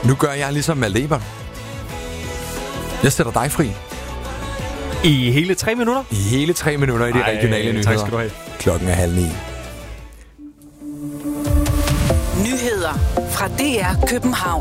Nu gør jeg ligesom Maleba. Jeg sætter dig fri. I hele 3 minutter? I hele 3 minutter i de regionale nyheder. Tak skal du have. Klokken er 8:30. Nyheder fra DR København.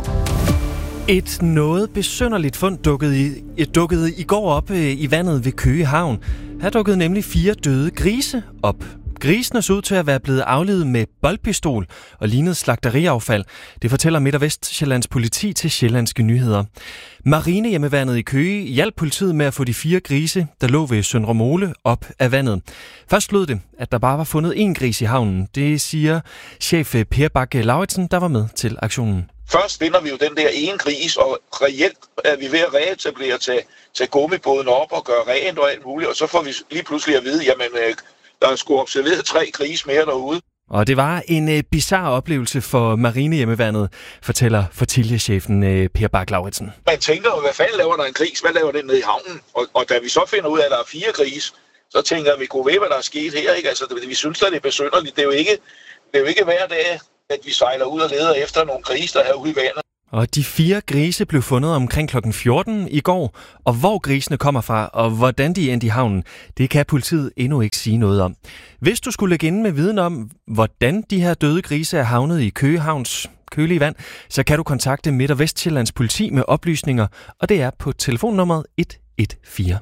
Et noget besynderligt fund dukkede i går op i vandet ved Køge Havn. Her dukkede nemlig 4 døde grise op. Grisene så ud til at være blevet aflivet med boldpistol og lignede slagteriaffald. Det fortæller Midt- og Vestsjællands politi til Sjællandske Nyheder. Marinehjemmeværnet i Køge hjalp politiet med at få de 4 grise, der lå ved Søndre Mole, op af vandet. Først lød det, at der bare var fundet 1 gris i havnen. Det siger chef Per Bakke-Lauritsen, der var med til aktionen. Først finder vi jo den der ene gris, og reelt er vi ved at reetablere tage gummibåden op og gøre rent og alt muligt, og så får vi lige pludselig at vide, jamen der er sgu observeret 3 grise mere derude. Og det var en bizarre oplevelse for Marinehjemmeværnet, fortæller fortiljechefen Per Bakke-Lauritsen. Man tænker jo, hvad fanden laver der en gris? Hvad laver den nede i havnen? Og da vi så finder ud af, at der er 4 grise, så tænker vi, kunne ved, hvad der er sket her, ikke? Altså, vi synes, at det er besynderligt. Det er jo ikke hver dag, at vi sejler ud og leder efter nogle grise, der er ude i vandet. Og de 4 grise blev fundet omkring kl. 14 i går, og hvor grisene kommer fra, og hvordan de endte i havnen, det kan politiet endnu ikke sige noget om. Hvis du skulle lægge inde med viden om, hvordan de her døde grise er havnet i Køge Havns kølige vand, så kan du kontakte Midt- og Vestsjællands politi med oplysninger, og det er på telefonnummeret 114.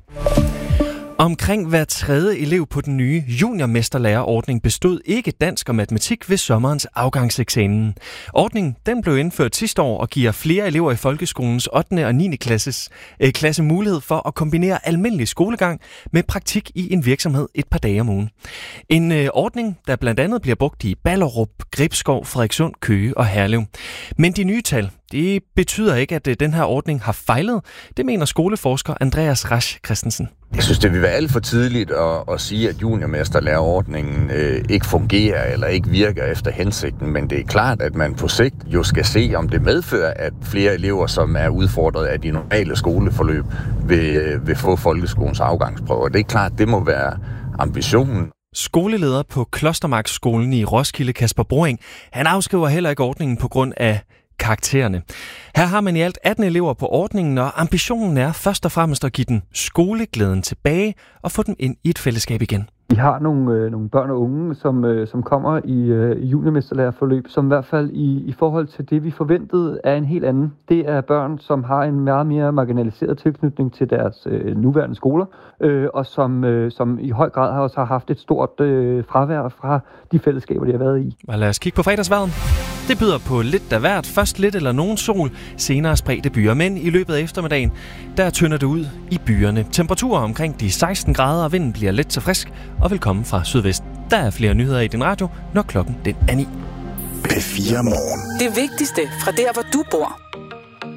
Omkring hver 3. elev på den nye juniormesterlærerordning bestod ikke dansk og matematik ved sommerens afgangseksamen. Ordningen den blev indført sidste år og giver flere elever i folkeskolens 8. og 9. klasse mulighed for at kombinere almindelig skolegang med praktik i en virksomhed et par dage om ugen. En ordning, der blandt andet bliver brugt i Ballerup, Gribskov, Frederikssund, Køge og Herlev. Men de nye tal, det betyder ikke, at den her ordning har fejlet. Det mener skoleforsker Andreas Rasch Christensen. Jeg synes, det vil være alt for tidligt at sige, at juniormesterlærerordningen ikke fungerer eller ikke virker efter hensigten, men det er klart, at man på sigt jo skal se, om det medfører, at flere elever, som er udfordret af de normale skoleforløb, vil få folkeskolens afgangsprøver. Det er klart, det må være ambitionen. Skoleleder på Klostermarksskolen i Roskilde, Kasper Broing, han afskriver heller ikke ordningen på grund af karaktererne. Her har man i alt 18 elever på ordningen, og ambitionen er først og fremmest at give den skoleglæden tilbage og få dem ind i et fællesskab igen. Vi har nogle børn og unge, som kommer i juniormesterlærerforløb, som i hvert fald i forhold til det, vi forventede, er en helt anden. Det er børn, som har en meget mere marginaliseret tilknytning til deres nuværende skoler, og som i høj grad også har haft et stort fravær fra de fællesskaber, de har været i. Og lad os kigge på fredagsvejret. Det byder på lidt af hvert. Først lidt eller nogen sol, senere spredte byer. Men i løbet af eftermiddagen, der tynder det ud i byerne. Temperaturer omkring de 16 grader, og vinden bliver let til frisk og vil komme fra sydvest. Der er flere nyheder i din radio, når klokken den er 9. P4 Morgen. Det vigtigste fra der, hvor du bor.